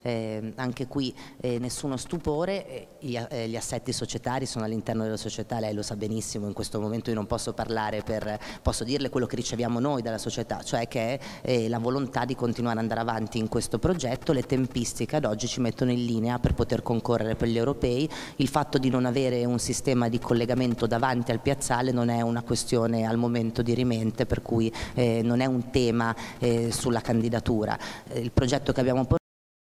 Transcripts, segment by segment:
Anche qui nessuno stupore, gli assetti societari sono all'interno della società, lei lo sa benissimo, in questo momento io non posso parlare posso dirle quello che riceviamo noi dalla società, cioè che è la volontà di continuare ad andare avanti in questo progetto. Le tempistiche ad oggi ci mettono in linea per poter concorrere per gli europei, il fatto di non avere un sistema di collegamento davanti al piazzale non è una questione al momento dirimente, per cui non è un tema sulla candidatura. Il progetto che abbiamo portato,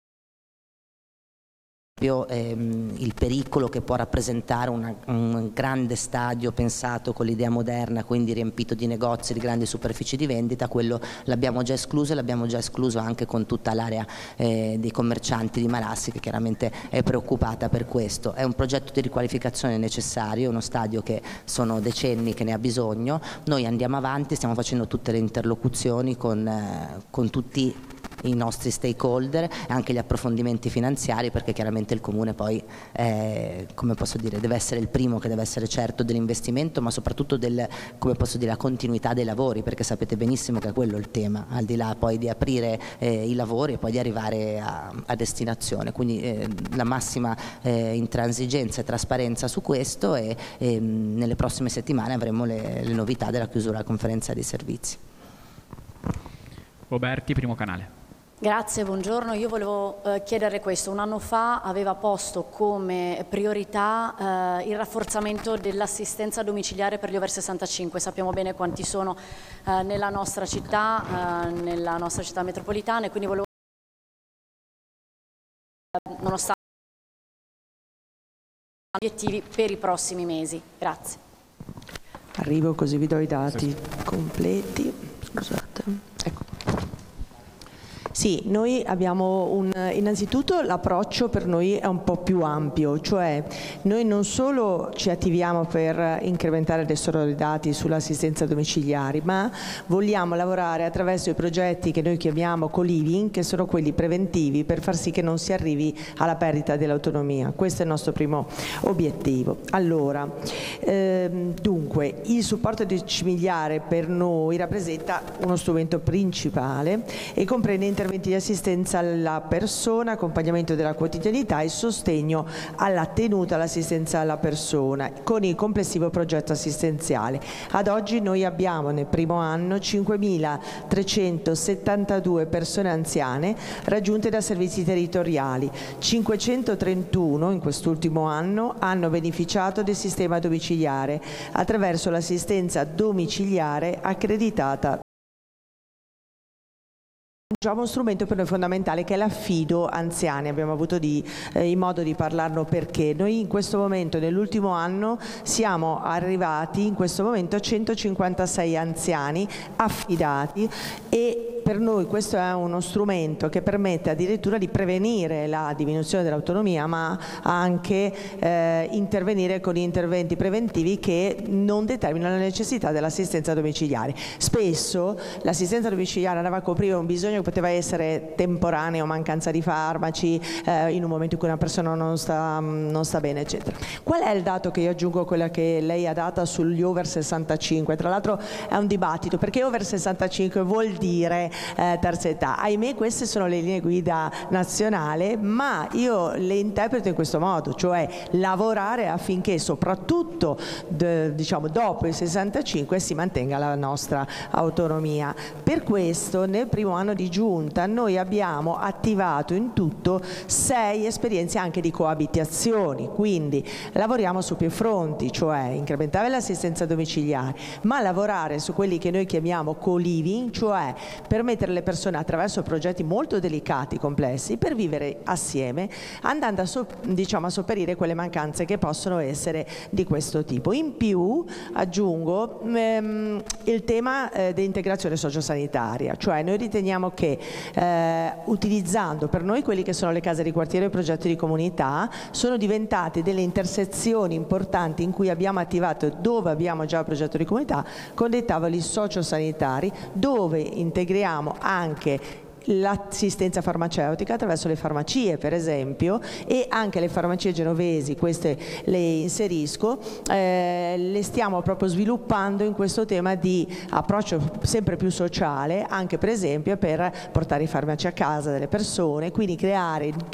il pericolo che può rappresentare un grande stadio pensato con l'idea moderna, quindi riempito di negozi, di grandi superfici di vendita, quello l'abbiamo già escluso, e l'abbiamo già escluso anche con tutta l'area dei commercianti di Malassi, che chiaramente è preoccupata per questo. È un progetto di riqualificazione necessario, uno stadio che sono decenni che ne ha bisogno. Noi andiamo avanti, stiamo facendo tutte le interlocuzioni con tutti i nostri stakeholder e anche gli approfondimenti finanziari, perché chiaramente il Comune poi come posso dire, deve essere il primo che deve essere certo dell'investimento, ma soprattutto come posso dire, la continuità dei lavori, perché sapete benissimo che è quello il tema, al di là poi di aprire i lavori e poi di arrivare a destinazione. Quindi la massima intransigenza e trasparenza su questo, e nelle prossime settimane avremo le novità della chiusura della conferenza dei servizi. Roberti, Primo Canale. Grazie, buongiorno. Io volevo chiedere questo. Un anno fa aveva posto come priorità il rafforzamento dell'assistenza domiciliare per gli over 65. Sappiamo bene quanti sono nella nostra città metropolitana, e quindi volevo, nonostante gli obiettivi per i prossimi mesi. Grazie. Arrivo così vi do i dati completi. Scusate. Ecco. Sì, noi abbiamo innanzitutto l'approccio per noi è un po' più ampio, cioè noi non solo ci attiviamo per incrementare le sororità sull'assistenza domiciliare, ma vogliamo lavorare attraverso i progetti che noi chiamiamo co-living, che sono quelli preventivi per far sì che non si arrivi alla perdita dell'autonomia. Questo è il nostro primo obiettivo. Allora, dunque, il supporto domiciliare per noi rappresenta uno strumento principale e comprende interventi di assistenza alla persona, accompagnamento della quotidianità e sostegno alla tenuta, all'assistenza alla persona, con il complessivo progetto assistenziale. Ad oggi noi abbiamo nel primo anno 5.372 persone anziane raggiunte da servizi territoriali, 531 in quest'ultimo anno hanno beneficiato del sistema domiciliare attraverso l'assistenza domiciliare accreditata. Uno strumento per noi fondamentale che è l'affido anziani. Abbiamo avuto modo di parlarlo, perché noi in questo momento, nell'ultimo anno, siamo arrivati in questo momento a 156 anziani affidati, e per noi questo è uno strumento che permette addirittura di prevenire la diminuzione dell'autonomia, ma anche intervenire con interventi preventivi che non determinano la necessità dell'assistenza domiciliare. Spesso l'assistenza domiciliare andava a coprire un bisogno che poteva essere temporaneo, mancanza di farmaci, in un momento in cui una persona non sta bene, eccetera. Qual è il dato che io aggiungo a quella che lei ha data sugli over 65? Tra l'altro è un dibattito, perché over 65 vuol dire terza età. Ahimè, queste sono le linee guida nazionali, ma io le interpreto in questo modo, cioè lavorare affinché soprattutto diciamo dopo i 65 si mantenga la nostra autonomia. Per questo nel primo anno di giunta noi abbiamo attivato in tutto 6 esperienze anche di coabitazioni, quindi lavoriamo su più fronti, cioè incrementare l'assistenza domiciliare, ma lavorare su quelli che noi chiamiamo co-living, cioè permettere alle persone attraverso progetti molto delicati, complessi, per vivere assieme, andando a sopperire quelle mancanze che possono essere di questo tipo. In più aggiungo il tema dell'integrazione sociosanitaria, cioè noi riteniamo che utilizzando per noi quelli che sono le case di quartiere e i progetti di comunità sono diventate delle intersezioni importanti in cui abbiamo attivato, dove abbiamo già il progetto di comunità, con dei tavoli sociosanitari dove integriamo anche l'assistenza farmaceutica attraverso le farmacie, per esempio, e anche le farmacie genovesi, queste le inserisco, le stiamo proprio sviluppando in questo tema di approccio sempre più sociale, anche per esempio per portare i farmaci a casa delle persone, quindi creare